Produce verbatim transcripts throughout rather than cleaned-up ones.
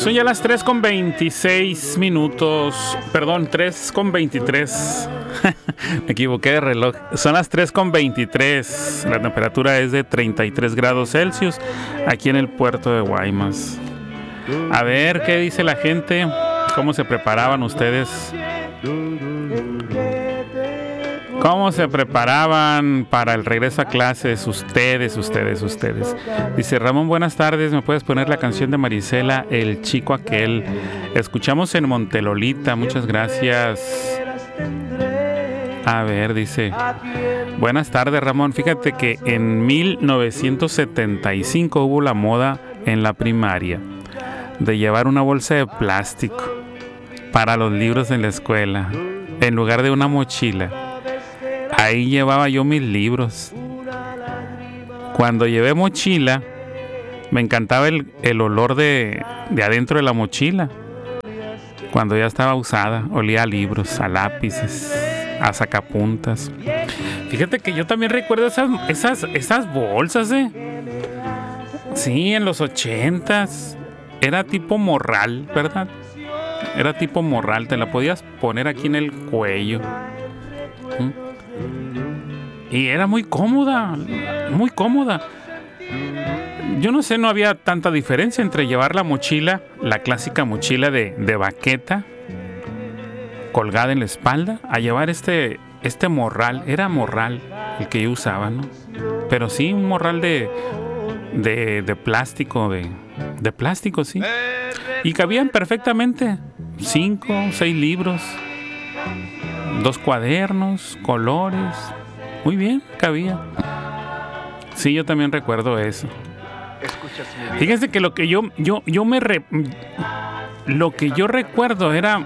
Son ya las tres con veintiséis minutos. Perdón, tres con veintitrés. Me equivoqué de reloj. Son las tres con veintitrés. La temperatura es de treinta y tres grados Celsius aquí en el puerto de Guaymas. A ver, ¿qué dice la gente? ¿Cómo se preparaban ustedes? ¿Cómo se preparaban para el regreso a clases? Ustedes, ustedes, ustedes. Dice Ramón, buenas tardes. ¿Me puedes poner la canción de Marisela, El Chico Aquel? Escuchamos en Montelolita. Muchas gracias. A ver, dice. Buenas tardes, Ramón. Fíjate que en mil novecientos setenta y cinco hubo la moda en la primaria de llevar una bolsa de plástico para los libros en la escuela, en lugar de una mochila. Ahí llevaba yo mis libros. Cuando llevé mochila, me encantaba el, el olor de, de adentro de la mochila. Cuando ya estaba usada, olía a libros, a lápices, a sacapuntas. Fíjate que yo también recuerdo esas, esas, esas bolsas, ¿eh? Sí, en los ochentas. Era tipo morral, ¿verdad? Era tipo morral, te la podías poner aquí en el cuello. ¿Mm? Y era muy cómoda, muy cómoda. Yo no sé, no había tanta diferencia entre llevar la mochila, la clásica mochila de, de baqueta, colgada en la espalda, a llevar este, este morral. Era morral el que yo usaba, ¿no? Pero sí, un morral de, de, de plástico, de, de plástico, sí. Y cabían perfectamente cinco, seis libros, dos cuadernos, colores. Muy bien, cabía. Sí, yo también recuerdo eso. Fíjense que lo que yo, yo, yo me re, lo que yo recuerdo era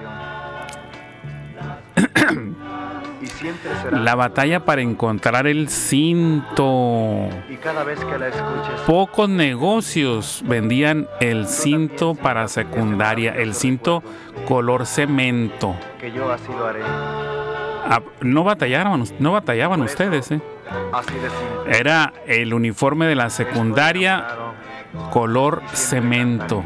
la batalla para encontrar el cinto. Pocos negocios vendían el cinto para secundaria, el cinto color cemento. Ah, no batallaban, no batallaban ustedes, ¿eh? Era el uniforme de la secundaria color cemento.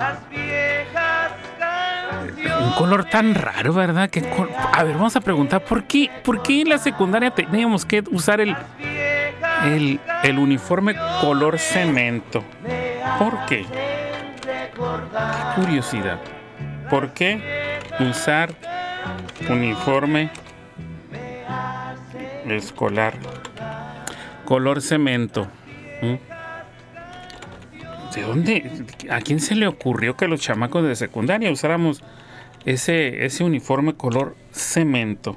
Un color tan raro, ¿verdad? Que col- a ver, vamos a preguntar, ¿por qué, ¿por qué en la secundaria teníamos que usar el, el, el uniforme color cemento? ¿Por qué? Qué curiosidad. ¿Por qué usar uniforme escolar color cemento? ¿Mm? ¿De dónde? ¿A quién se le ocurrió que los chamacos de secundaria usáramos ese, ese uniforme color cemento?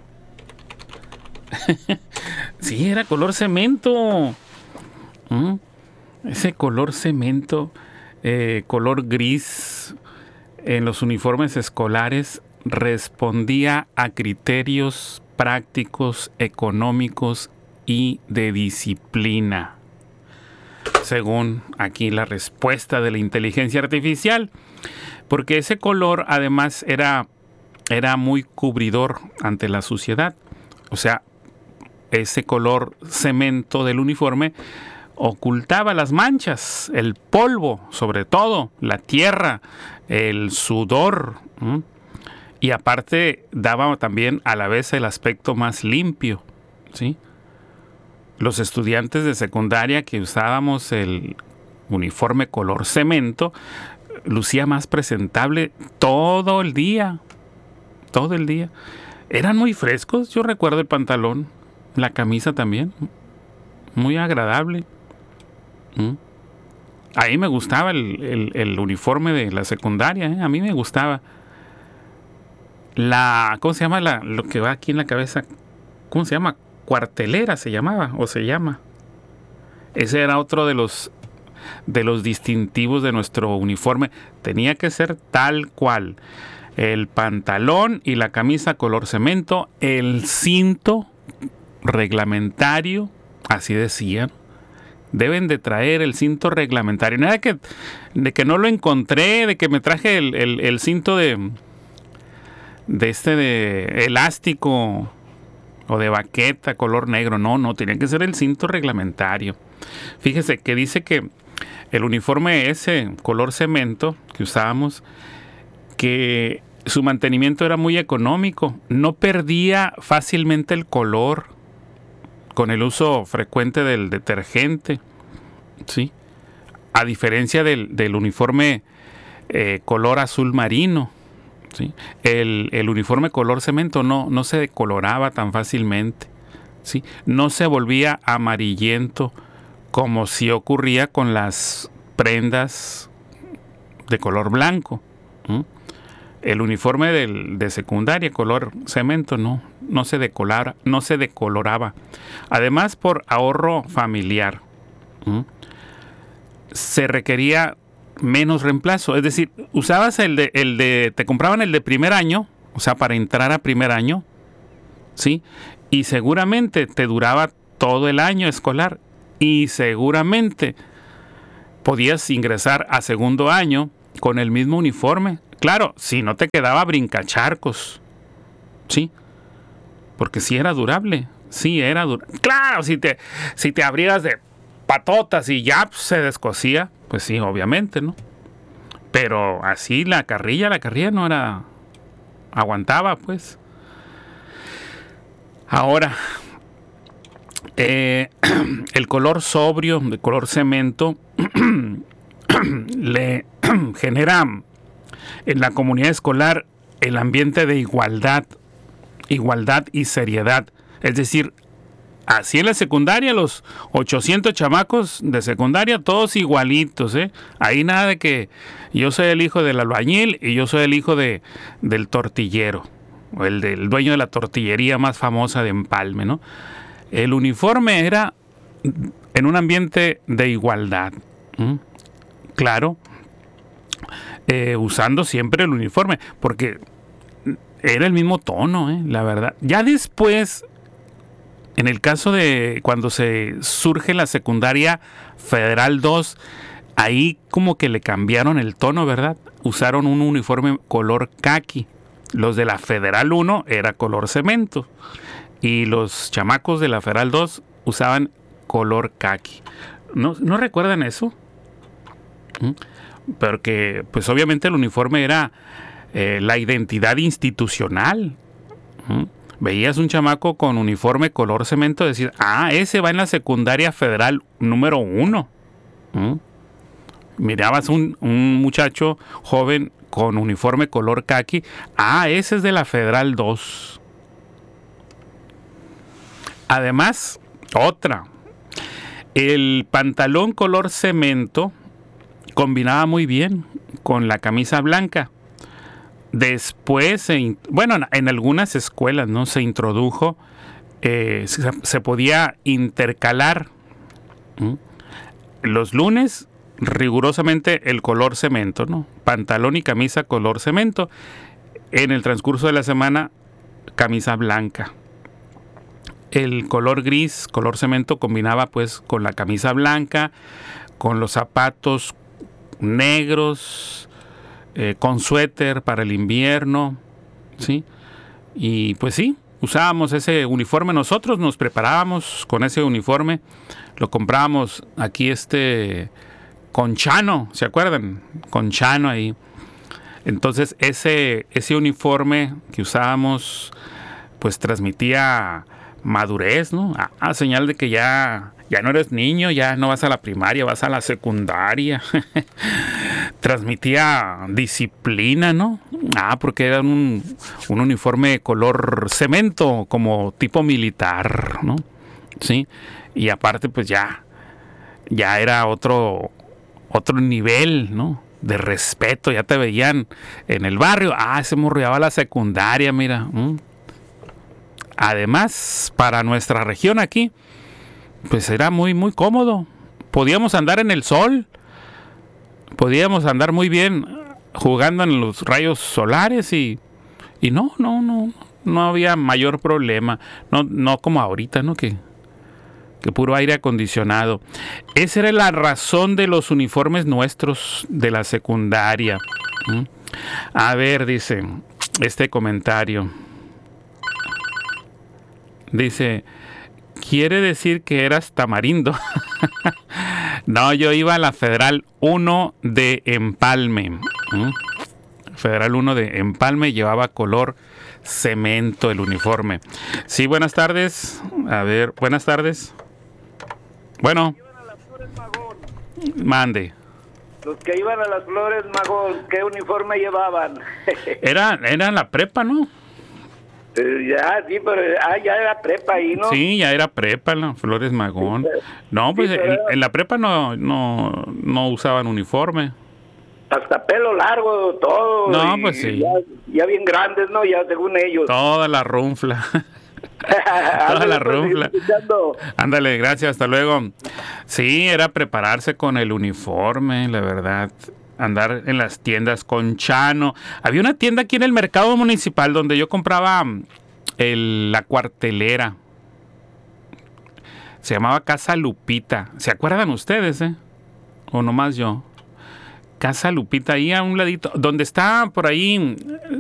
Sí, era color cemento. ¿Mm? Ese color cemento, eh, color gris en los uniformes escolares respondía a criterios prácticos, económicos y de disciplina, según aquí la respuesta de la inteligencia artificial, porque ese color además era, era muy cubridor ante la suciedad. O sea, ese color cemento del uniforme ocultaba las manchas, el polvo, sobre todo, la tierra, el sudor, ¿m? Y aparte daba también a la vez el aspecto más limpio, ¿sí? Los estudiantes de secundaria que usábamos el uniforme color cemento lucía más presentable todo el día, todo el día. Eran muy frescos, yo recuerdo el pantalón, la camisa también, muy agradable. ¿Mm? Ahí me gustaba el, el, el uniforme de la secundaria, ¿eh? A mí me gustaba. La, ¿cómo se llama? La, lo que va aquí en la cabeza, ¿cómo se llama? Cuartelera se llamaba, o se llama. Ese era otro de los, de los distintivos de nuestro uniforme. Tenía que ser tal cual. El pantalón y la camisa color cemento, el cinto reglamentario, así decían. Deben de traer el cinto reglamentario. Nada que, de que no lo encontré, de que me traje el, el, el cinto de, de este de elástico o de baqueta color negro. No, no, tenía que ser el cinto reglamentario. Fíjese que dice que el uniforme ese, color cemento, que usábamos, que su mantenimiento era muy económico, no perdía fácilmente el color con el uso frecuente del detergente, ¿sí? A diferencia del, del uniforme eh, color azul marino, ¿sí? El, el uniforme color cemento no, no se decoloraba tan fácilmente, ¿sí? No se volvía amarillento como si ocurría con las prendas de color blanco. ¿Sí? El uniforme del, de secundaria color cemento no, no se decolora, no se decoloraba. Además, por ahorro familiar, ¿sí? Se requería menos reemplazo. Es decir, usabas el de, el de, te compraban el de primer año, o sea, para entrar a primer año, ¿sí? Y seguramente te duraba todo el año escolar. Y seguramente podías ingresar a segundo año con el mismo uniforme. Claro, si no te quedaba brincacharcos, ¿sí? Porque sí era durable, sí era durable. Claro, si te, si te abrías de patotas y ya pues, se descosía, pues sí, obviamente, ¿no? Pero así la carrilla, la carrilla no era... aguantaba, pues. Ahora, eh, el color sobrio, de color cemento, le genera en la comunidad escolar el ambiente de igualdad, igualdad y seriedad. Es decir, así en la secundaria, los ochocientos chamacos de secundaria, todos igualitos, ¿eh? Ahí nada de que yo soy el hijo del albañil y yo soy el hijo de, del tortillero, o el del dueño de la tortillería más famosa de Empalme, ¿no? El uniforme era en un ambiente de igualdad. ¿Mm? Claro, eh, usando siempre el uniforme, porque era el mismo tono, ¿eh? La verdad. Ya después... En el caso de cuando se surge la secundaria Federal dos, ahí como que le cambiaron el tono, ¿verdad? Usaron un uniforme color caqui. Los de la Federal uno era color cemento. Y los chamacos de la Federal dos usaban color caqui. ¿No, ¿no recuerdan eso? ¿Mm? Porque pues obviamente el uniforme era eh, la identidad institucional. ¿Mm? Veías un chamaco con uniforme color cemento, decir, ah, ese va en la secundaria federal número uno. ¿Mm? Mirabas un, un muchacho joven con uniforme color caqui, ah, ese es de la federal dos. Además, otra, el pantalón color cemento combinaba muy bien con la camisa blanca. Después, se, bueno, en algunas escuelas, ¿no? Se introdujo, eh, se, se podía intercalar. ¿Mm? Los lunes, rigurosamente el color cemento, ¿no? Pantalón y camisa color cemento. En el transcurso de la semana, camisa blanca. El color gris, color cemento, combinaba pues con la camisa blanca, con los zapatos negros, Eh, con suéter para el invierno, ¿sí? Y pues sí, usábamos ese uniforme, nosotros nos preparábamos con ese uniforme, lo comprábamos aquí este con Chano, ¿se acuerdan? Con Chano ahí. Entonces ese, ese uniforme que usábamos pues transmitía madurez, ¿no? A, a señal de que ya, ya no eres niño, ya no vas a la primaria, vas a la secundaria. Transmitía disciplina, ¿no? Ah, porque era un, un uniforme color cemento, como tipo militar, ¿no? Sí. Y aparte, pues ya, ya era otro, otro nivel, ¿no? De respeto, ya te veían en el barrio. Ah, ese morro ya va a la secundaria, mira. ¿Mm? Además, para nuestra región aquí, pues era muy, muy cómodo. Podíamos andar en el sol. Podíamos andar muy bien jugando en los rayos solares y, y no, no, no, no había mayor problema. No, no como ahorita, ¿no? Que, que puro aire acondicionado. Esa era la razón de los uniformes nuestros de la secundaria. ¿Mm? A ver, dice este comentario. Dice, quiere decir que eras tamarindo. No, yo iba a la Federal uno de Empalme. ¿Mm? Federal uno de Empalme, llevaba color cemento el uniforme. Sí, buenas tardes. A ver, buenas tardes. Bueno. Mande. Los que iban a las Flores Magón, ¿qué uniforme llevaban? Era, era la prepa, ¿no? Ya, sí, pero ah, ya era prepa ahí, ¿no? Sí, ya era prepa, la Flores Magón. No, pues sí, en, en la prepa no, no, no usaban uniforme. Hasta pelo largo, todo. No, pues sí. Ya, ya bien grandes, ¿no? Ya según ellos. Toda la runfla. Toda la runfla. Ándale, gracias, hasta luego. Sí, era prepararse con el uniforme, la verdad. Andar en las tiendas con Chano. Había una tienda aquí en el mercado municipal donde yo compraba el, la cuartelera. Se llamaba Casa Lupita. ¿Se acuerdan ustedes, eh? O nomás yo. Casa Lupita, ahí a un ladito, donde está por ahí